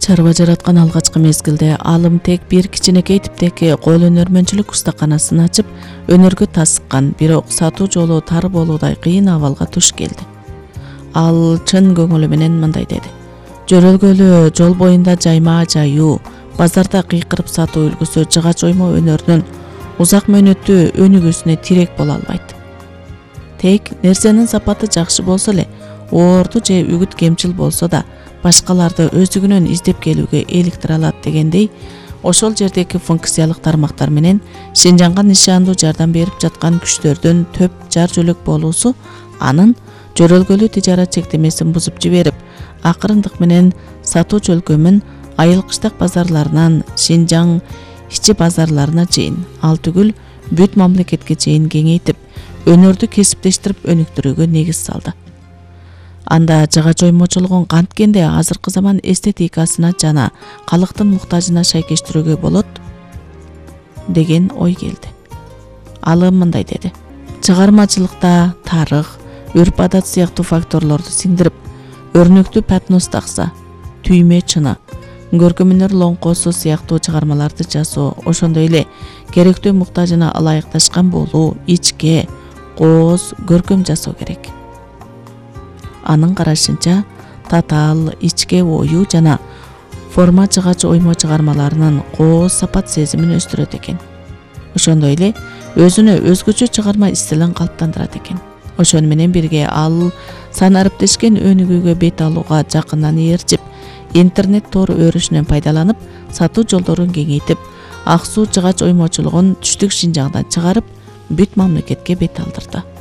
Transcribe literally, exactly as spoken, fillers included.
чарба жараткан алгачкы мезгилде алым тек бир кичинекей типтеги кол өнөрмөнчүлүк устаканасын ачып, өнөргө тасыккан, бирок сатуу жолу тар болуудай кыйын абалга туш келди. Ал чын көңүлү менен мындай деди: жөрөлгөлүү жол боюнда жайма жаюу, базарда кыйкырып сатуу үлгүсү жыгач оймо өнөрүнүн узак мөөнөттүү өнүгүүсүнө тирек боло албайт. Тек нерсенин сапаты жакшы болсо эле, оорду же үгүт кемчил болсо да, башкаларды өздүгүнөн издеп келүүгө иликтире алат дегендей, ошол жердеги функциялык тармактар менен Шинжаңга нишандуу жардам берип жаткан күчтөрдүн төп жар жөлөк болуусу анын жөрөлгөлүү тижарат чектемесин бузуп жиберип, акырындык менен сатуу чөлкөмүн айыл кыштак базарларынан Шинжаң ичи базарларына чейин, ал түгүл бүт мамлекетке чейин кеңейтип, өнөрдү кесиптештирип өнүктүрүүгө негиз салды. Анда жыгач оймочулугун канткенде азыркы заман эстетикасына жана калктын муктажына шайкештирүүгө болот деген ой келди. Ал мындай деди: чыгармачылыкта тарых, үрп-адат сыяктуу факторлорду сиңдирип, өрнөктүү патнос такса, түймө чыны, көркөм-өнөр лоңкосу сыяктуу чыгармаларды жасоо, ошондой эле керектүү муктажына ылайыкташкан болуу, ичке, кооз, көркөм жасоо керек. Анын карашынча, татаал, ичке ою жана форма жыгач оймо чыгармаларынын кооз сапат сезимин өстүрөт экен. Ошондой эле өзүнө өзгөчө чыгарма стилин калыптандырат экен. Ошону менен бирге ал сан ариптешкен өнүгүүгө бет алууга жакындан ээрчип, интернет тор өрүшүнөн пайдаланып, сатуу жолдорун кеңейтип, ак суу жыгач оймочулугун түштүк Шинжаңдан чыгарып, бүт мамлекетке бет алдырды.